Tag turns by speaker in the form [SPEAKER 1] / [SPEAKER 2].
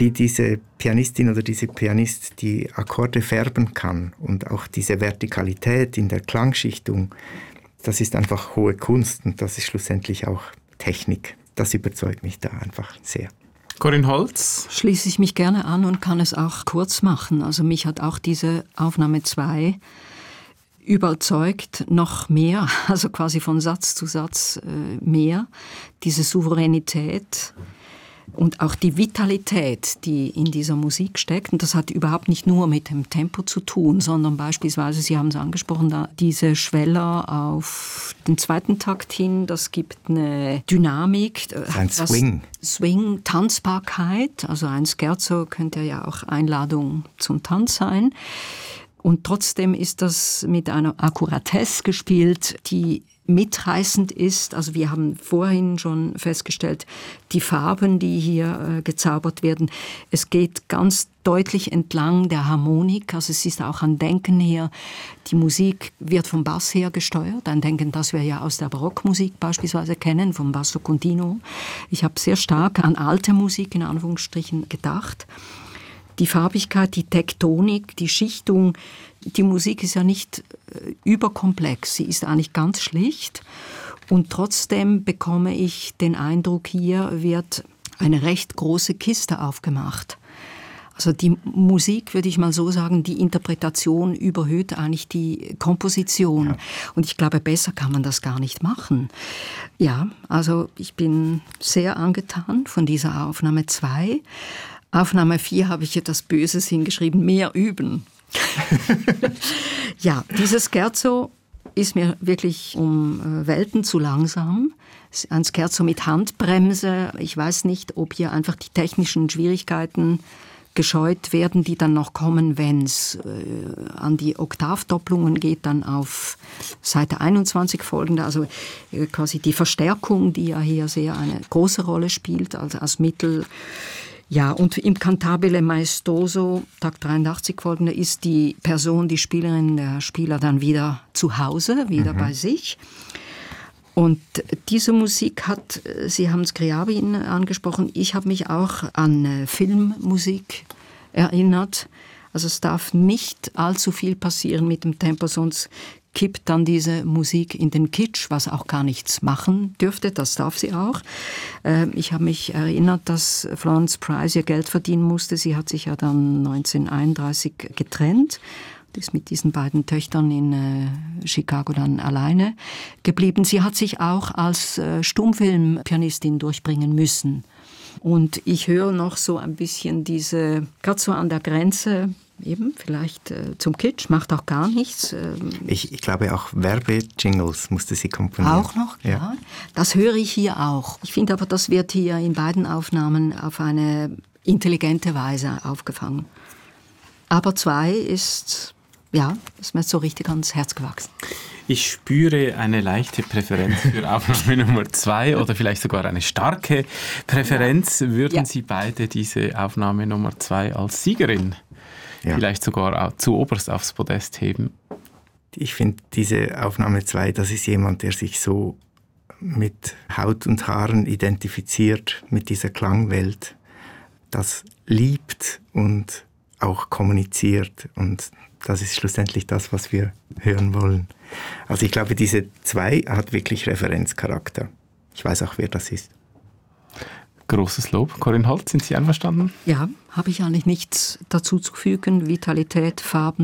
[SPEAKER 1] wie diese Pianistin oder diese Pianist die Akkorde färben kann und auch diese Vertikalität in der Klangschichtung, das ist einfach hohe Kunst und das ist schlussendlich auch Technik. Das überzeugt mich da einfach sehr.
[SPEAKER 2] Corinne Holz?
[SPEAKER 3] Schließe ich mich gerne an und kann es auch kurz machen. Also mich hat auch diese Aufnahme 2 überzeugt, noch mehr, also quasi von Satz zu Satz mehr, diese Souveränität und auch die Vitalität, die in dieser Musik steckt. Und das hat überhaupt nicht nur mit dem Tempo zu tun, sondern beispielsweise, Sie haben es angesprochen, da diese Schweller auf den zweiten Takt hin, das gibt eine Dynamik.
[SPEAKER 1] Ein Swing.
[SPEAKER 3] Swing, Tanzbarkeit. Also ein Scherzo könnte ja auch Einladung zum Tanz sein. Und trotzdem ist das mit einer Akkuratesse gespielt, die mitreißend ist. Also wir haben vorhin schon festgestellt, die Farben, die hier gezaubert werden, es geht ganz deutlich entlang der Harmonik. Also es ist auch ein Denken her. Die Musik wird vom Bass her gesteuert. Ein Denken, das wir ja aus der Barockmusik beispielsweise kennen, vom Basso Continuo. Ich habe sehr stark an alte Musik in Anführungsstrichen gedacht. Die Farbigkeit, die Tektonik, die Schichtung, die Musik ist ja nicht überkomplex, sie ist eigentlich ganz schlicht und trotzdem bekomme ich den Eindruck, hier wird eine recht große Kiste aufgemacht. Also die Musik, würde ich mal so sagen, die Interpretation überhöht eigentlich die Komposition. Ja. Und ich glaube, besser kann man das gar nicht machen. Ja, also ich bin sehr angetan von dieser Aufnahme 2. Aufnahme 4 habe ich etwas Böses hingeschrieben, mehr üben. Ja, dieses Scherzo ist mir wirklich um Welten zu langsam. Ein Scherzo mit Handbremse. Ich weiß nicht, ob hier einfach die technischen Schwierigkeiten gescheut werden, die dann noch kommen, wenn es an die Oktavdopplungen geht, dann auf Seite 21 folgende, also quasi die Verstärkung, die ja hier sehr eine große Rolle spielt, also als Mittel. Ja, und im Cantabile Maestoso, Takt 83 folgende, ist die Person, die Spielerin, der Spieler dann wieder zu Hause, wieder bei sich. Und diese Musik hat, Sie haben Scriabin angesprochen, ich habe mich auch an Filmmusik erinnert. Also es darf nicht allzu viel passieren mit dem Tempo, sonst kippt dann diese Musik in den Kitsch, was auch gar nichts machen dürfte, das darf sie auch. Ich habe mich erinnert, dass Florence Price ihr Geld verdienen musste. Sie hat sich ja dann 1931 getrennt, ist mit diesen beiden Töchtern in Chicago dann alleine geblieben. Sie hat sich auch als Stummfilmpianistin durchbringen müssen. Und ich höre noch so ein bisschen diese, gerade so an der Grenze, eben vielleicht zum Kitsch, macht auch gar nichts.
[SPEAKER 1] Ich glaube auch Werbejingles musste sie komponieren.
[SPEAKER 3] Auch noch, ja. Das höre ich hier auch. Ich finde aber, das wird hier in beiden Aufnahmen auf eine intelligente Weise aufgefangen. Aber 2 ist mir so richtig ans Herz gewachsen.
[SPEAKER 2] Ich spüre eine leichte Präferenz für Aufnahme Nummer 2 oder vielleicht sogar eine starke Präferenz. Würden Sie beide diese Aufnahme Nummer 2 als Siegerin vielleicht sogar zu oberst aufs Podest heben?
[SPEAKER 1] Ich finde, diese Aufnahme 2, das ist jemand, der sich so mit Haut und Haaren identifiziert, mit dieser Klangwelt, das liebt und auch kommuniziert. Und das ist schlussendlich das, was wir hören wollen. Also ich glaube, diese 2 hat wirklich Referenzcharakter. Ich weiß auch, wer das ist.
[SPEAKER 2] Großes Lob. Corinne Holz, sind Sie einverstanden?
[SPEAKER 3] Ja, habe ich eigentlich nichts dazu zu fügen. Vitalität, Farben.